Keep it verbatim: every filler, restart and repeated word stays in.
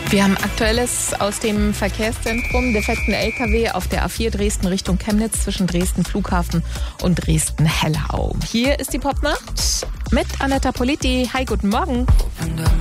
Wir haben Aktuelles aus dem Verkehrszentrum. Defekten L K W auf der A vier Dresden Richtung Chemnitz zwischen Dresden Flughafen und Dresden-Hellau. Hier ist die Popnacht mit Anetta Politi. Hi, guten Morgen.